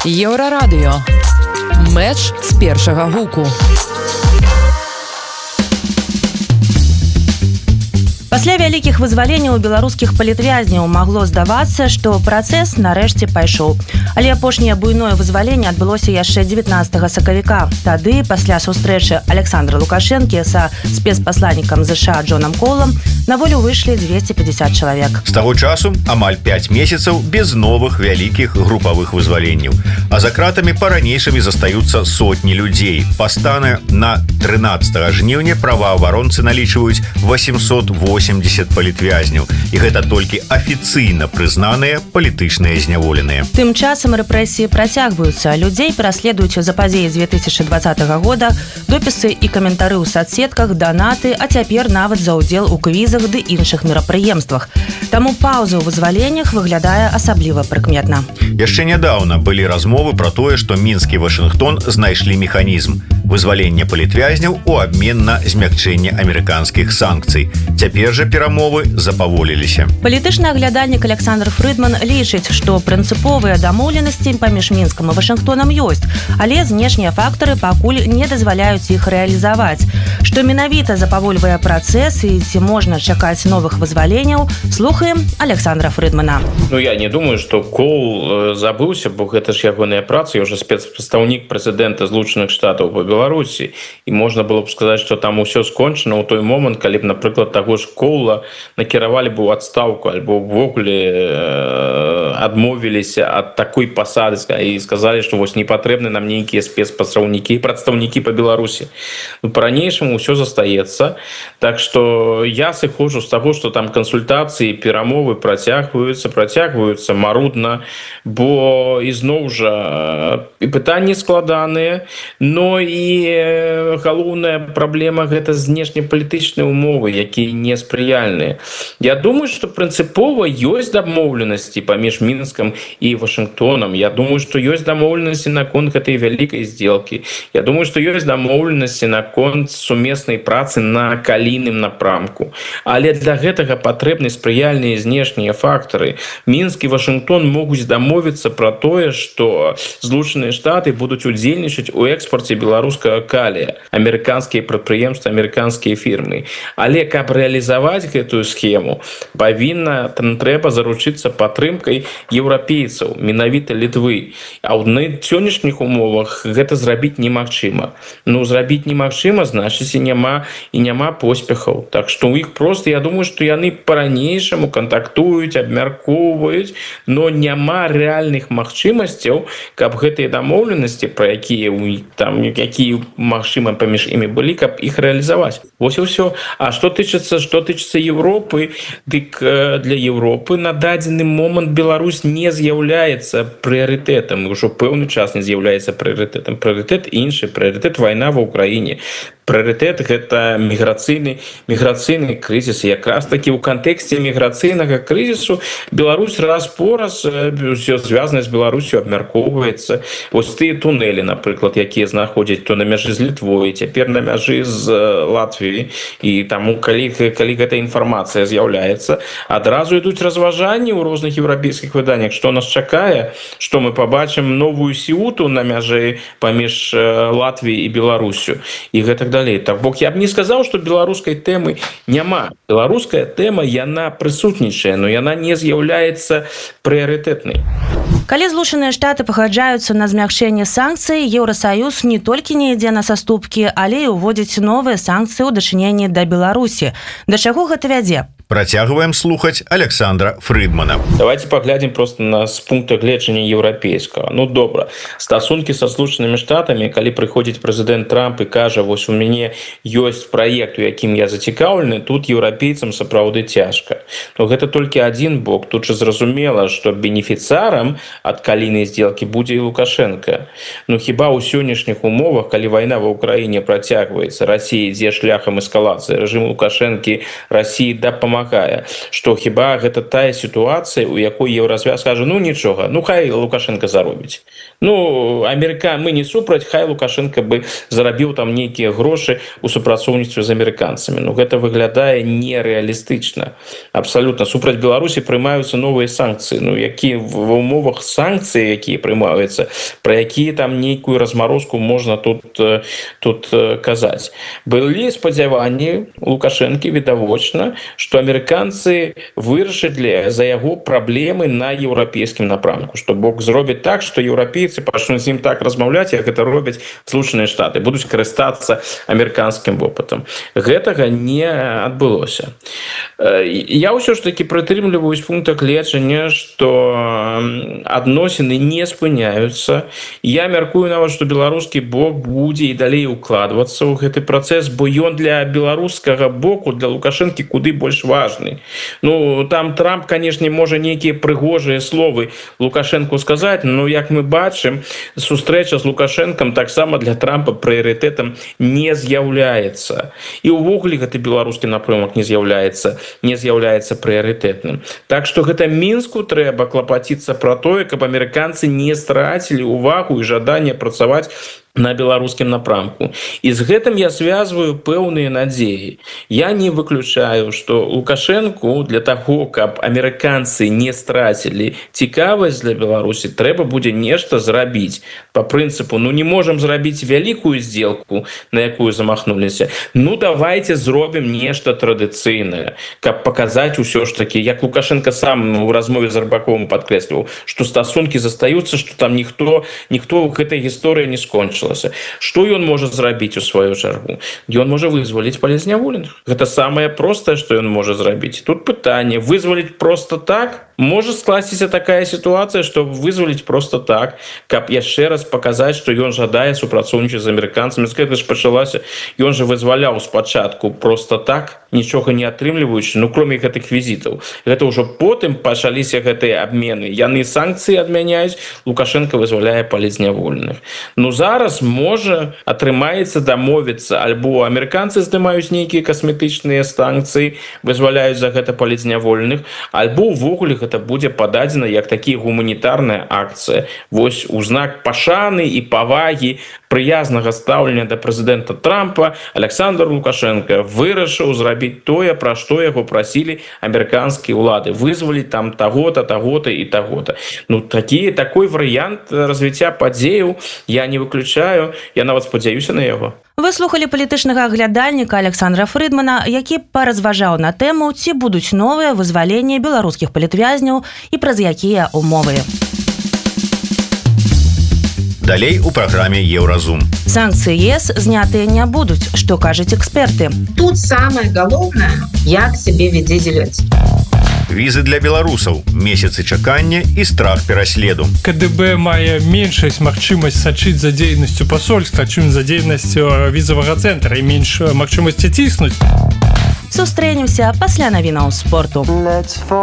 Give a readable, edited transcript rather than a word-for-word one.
Еўрарадыё. Мэч з першага гуку. Пасля вялікіх вызваленняў беларускіх палітвязняў магло здавацца, што працэс нарэшце пайшоў. Але апошняе буйное вызваленне адбылося яшчэ 19 сакавіка. Тады, пасля сустрэчы Александра Лукашэнкі са спецпасланнікам ЗША Джонам Коулам, на волю выйшлі 250 чалавек. З таго часу амаль 5 месяцаў без новых вялікіх групавых вызваленняў. А за кратамі па-ранейшамі застаюцца сотні людзей. Па стане на 13 жніўня праваабаронцы налічваюць 880 палітвязняў. І гэта толькі афіцыйна прызнаныя палітычныя зняволеныя. Тым часам рэпрэсіі працягваюцца. Людзей пераследуюць за падзеі 2020 года, допісы і каментары ў сацсетках, данаты, а цяпер нават за ўдзел у квізах ды іншых мерапрыемствах. Таму паўза ў вызваленнях выглядае асабліва прыкметна. Яшчэ нядаўна былі размовы пра тое, што Мінск і Вашынгтон знайшлі механізм вызвалення палітвязняў у абмен на змякчэнне амерыканскіх санкцый. Цяпер жа перамовы запаволіліся. Палітычны аглядальнік Александр Фрыдман лічыць, што прынцыповыя дамоўленасці паміж Мінскам і Вашынгтонам ёсць, але знешнія фактары пакуль не дазваляюць іх рэалізаваць. Што менавіта запавольвае працэс і ці можна чакаць новых вызваленняў, слухаем Александра Фрыдмана. Я не думаю, што Коул забыўся, бо гэта ж ягоная праца, я ўжо спецпрадстаўнік прэзідэнта Злучаных Штатаў па Беларусі, і можна было б сказаць, што там усё скончана ў той момант, калі б, напрыклад, таго ж Коула накіравалі б у адстаўку альбо ўвогуле адмовіліся ад такой пасады і сказалі, што вось не патрэбны нам нейкія спецпрадстаўнікі і прадстаўнікі па Беларусі. Па-ранейшаму ўсё застаецца, так што я сыходжу з таго, што там кансультацыі, перамовы працягваюцца марудна, бо ізноў жа і пытанні складаныя, но і галоўная праблема гэта знешнепалітычныя умовы, якія неспрыяльныя. Я думаю, што прынцыпова ёсць дамоўленасці паміж Мінскам і Вашынгтонам. Я думаю, што ёсць дамоўленасці наконт гэтай вялікай здзелкі. Я думаю, што ёсць дамоўленасці наконт сумеснай працы на калійным напрамку. Але для гэтага патрэбны спрыяльныя знешнія фактары. Мінск і Вашынгтон могуць дамовіцца пра тое, што Злучаныя Штаты будуць удзельнічаць у экспарце беларускага калія. Амерыканскія прадпрыемствы, амерыканскія фірмы. Але каб рэалізаваць гэтую схему, трэба заручыцца падтрымкай еўрапейцаў, менавіта Літвы. А ў сённяшніх умовах гэта зрабіць немагчыма. Зрабіць немагчыма, значыць, і няма поспехаў. Так што ў іх проста, я думаю, што яны па-ранейшаму кантактуюць, абмяркоўваюць, но няма рэальных магчымасцяў, каб гэтыя дамоўленасці, пра якія магчыма паміж імі былі, каб іх рэалізаваць. Вось і ўсё. А што тычыцца Европы, дык для Европы на дадзены момант Беларусь не з'яўляецца прыярытэтам, ўжо пэўны час не з'яўляецца прыярытэтам. Прыярытэт іншы, прыярытэт вайна ва ўкраіне. Прыярытэт гэта міграцыйны крызіс. Якраз такі ў кантэксце міграцыйнага крызісу Беларусь раз-пораз, усё звязанае з Беларусю абмяркоўваецца. Вось тыя тунэлі, напрыклад, якія знаходзяць то на мяжы з Літвой, цяпер на мяжы з Латвіяй. І таму, калі гэта інфармацыя з'яўляецца, адразу ідуць разважанні ў розных еўрапейскіх выданнях, што нас чакае, што мы пабачым новую Сеуту на мяжы паміж Латвіяй і Беларусю. І гэтак далей. Так бок я б не сказаў, што беларускай тэмы няма. Беларуская тэма, яна прысутнічае, но яна не з'яўляецца прыярытэтнай. Калі Злучаныя Штаты пагаджаюцца на змякчэнне санкцый, Еўрасаюз не толькі не ідзе на саступкі, але і ўводзіць новыя санкцыі ў дачыненні да Беларусі. Да чаго гэта вядзе? Працягваем слухаць Александра Фрыдмана. Давайте паглядзім просто з пункта гледжання еўрапейскага. Добра. Стасункі са Злучанымі Штатамі, калі прыходзіць прэзідэнт Трамп і кажа, вось у мяне ёсць праект, у якім я зацікаўлены, тут еўрапейцам сапраўды цяжка. Но гэта толькі адзін бок. Тут жа зразумела, што бенефіцыарам ад калійнай здзелкі будзе і Лукашенко. Хіба ў сённяшніх умовах, калі вайна ва ўкраіне працягваецца, Расія ідзе шляхам эскалацыі, рэжым Лукашэнкі Расіі дапамагае дапамагае, што хіба гэта тая сітуацыя, у якой Еўразвяз скажа, ну нічога, ну хай Лукашенко заробіць. Ну, мы не супраць, хай Лукашенко бы зарабіў там нейкія грошы у супрацоўніцтве з амерыканцамі. Ну, гэта выглядае нереалістычна. Абсалютна. Супраць Беларусі прымаюцца новыя санкцыі. Ну, які в умовах санкцыі, якія прымаюцца, пра якія там нейкую размарозку можна тут казаць. Былі спадзяванні Лукашэнкі відавочна, што амерыканцы вырашаць за яго праблемы на еўрапейскім напрамку, што бок зробіць так, што еўрапейцы пачнуць з ім так размаўляць, як гэта робяць Злучаныя Штаты, будуць карыстацца амерыканскім вопытам. Гэтага не адбылося. Я ўсё ж такі прытрымліваюсь пункта гледжання, што адносіны не спыняюцца. Я мяркую нават, што беларускі бок будзе і далей укладвацца ў гэты працэс, бо ён для беларускага боку, для Лукашэнкі куды больш важны. Ну, там Трамп, канешне, можа нейкія прыгожыя словы Лукашэнку сказаць, но як мы бачым, сустрэча з Лукашэнкам таксама для Трампа прыярытэтам не з'яўляецца. І ўвогуле гэты беларускі напрямак не з'яўляецца прыярытэтным. Так што гэта Мінску трэба клапаціцца пра тое, каб амерыканцы не страцілі ўвагу і жаданне працаваць на беларускім напрамку. І з гэтым я связываю пэўныя надзеі. Я не выключаю, што Лукашэнку для таго, каб амерыканцы не страцілі цікавасць для Беларусі, трэба будзе нешта зрабіць. Па прынцыпу, не можам зрабіць вялікую здзелку, на якую замахнуліся. Давайте зробім нешта традыцыйнае, каб паказаць усё ж такі, як Лукашенко сам у размове з Рыбаковым падкрэсліваў, што стасункі застаюцца, што там ніхто ў гэтай гісторыі не скончыў. Што ён можа зрабіць у сваю чаргу? Ён можа вызваліць палізняволеных. Гэта самае простае, што ён можа зрабіць. Тут пытанне, вызваліць проста так? Можа скласціся такая сітуацыя, што вызваліць проста так, каб яшчэ раз паказаць, што ён жадае супрацоўнічаць з амерыканцамі. З гэта ж пачалася. Ён жа вызваляў спачатку проста так, нічога не атрымліваючы, кроме гэтых візітаў. Гэта ўжо потым пачаліся гэтыя абмены. Яны санкцыі адмяняюць, Лукашенко вызваляе палізняволеных. Зараз можа атрымаецца дамовіцца, альбо амерыканцы здымаюць нейкія касметычныя санкцыі, вызваляюць за гэта палізняволеных, альбо ўвогуле гэта будзе пададзена як такія гуманітарная акцыя. Вось у знак пашаны і павагі прыязнага стаўлення да прэзідэнта Трампа Александр Лукашенко вырашыў зрабіць тое, пра што яго прасілі амерыканскія ўлады, вызваліць там таго-то, таго-то і таго-то. Такой варыянт развіцця падзеяў я не выключаю, я нават спадзяюся на яго. Вы слухалі палітычнага аглядальніка Александра Фрыдмана, які паразважаў на тэму, ці будуць новыя вызваленні беларускіх палітвязняў і праз якія умовы. Далей у праграме Еўразум. Санкцыі ЕС знятыя не будуць, што кажуць эксперты. Тут самое галоўнае, як сябе вядзе Зеленскі. Візы для беларусаў, месяцы чакання і страх пераследу. КДБ мае меншасць магчымасць сачыць за дзейнасцю пасольства, чым за дзейнасцю візавага цэнтра і менш магчымасці ціснуць. Сустрэнемся пасля навінаў спорту.